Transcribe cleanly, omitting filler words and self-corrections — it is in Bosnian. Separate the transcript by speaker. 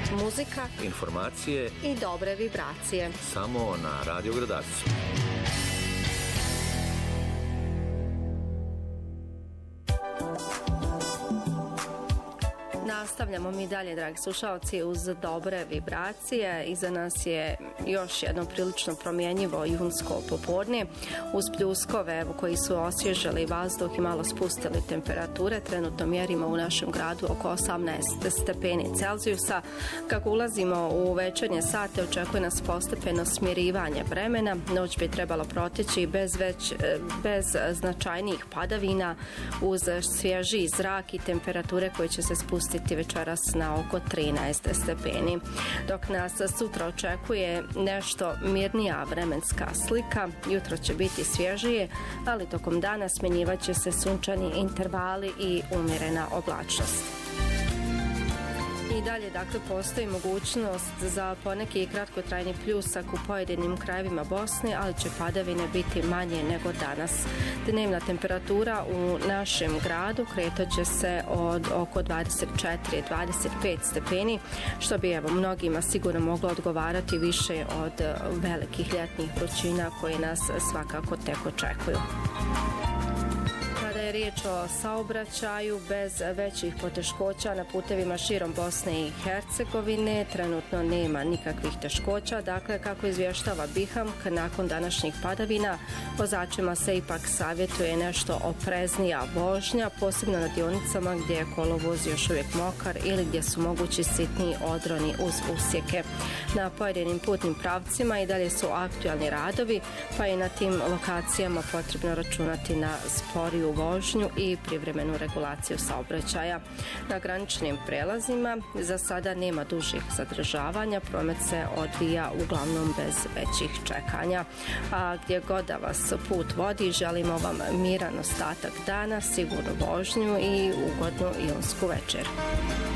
Speaker 1: Muzika,
Speaker 2: informacije
Speaker 1: i dobre vibracije.
Speaker 2: Samo na Radio Gradaccu.
Speaker 1: Nastavljamo mi dalje, dragi slušalci, uz dobre vibracije. Iza nas je još jedno prilično promjenjivo junsko popodne uz pljuskove koji su osvježili vazduh i malo spustili temperature. Trenutno mjerimo u našem gradu oko 18 stepeni Celzijusa. Kako ulazimo u večernje sate, očekuje nas postepeno smirivanje vremena. Noć bi trebalo proteći bez značajnijih padavina, uz svježiji zrak i temperature koje će se spustiti večeras na oko 13 stepeni. Dok nas sutra očekuje nešto mirnija vremenska slika, jutro će biti svježije, ali tokom dana smjenjivat će se sunčani intervali i umjerena oblačnost. I dalje, dakle, postoji mogućnost za poneki kratkotrajni pljusak u pojedinim krajevima Bosne, ali će padavine biti manje nego danas. Dnevna temperatura u našem gradu kretat će se od oko 24-25 stepeni, što bi mnogima sigurno moglo odgovarati više od velikih ljetnih vrućina koje nas svakako tek očekuju. Kada je riječ o saobraćaju, bez većih poteškoća na putevima širom Bosne i Hercegovine trenutno nema nikakvih teškoća. Dakle, kako izvještava BiHAM, nakon današnjih padavina vozačima se ipak savjetuje nešto opreznija vožnja, posebno na dionicama gdje je kolovoz još uvijek mokar ili gdje su mogući sitni odroni uz usjeke. Na pojedinim putnim pravcima i dalje su aktualni radovi, pa je na tim lokacijama potrebno računati na sporiju vožnju i privremenu regulaciju saobraćaja. Na graničnim prelazima za sada nema dužih zadržavanja, promet se odvija uglavnom bez većih čekanja. A gdje god da vas put vodi, želimo vam miran ostatak dana, sigurnu vožnju i ugodnu jonsku večer.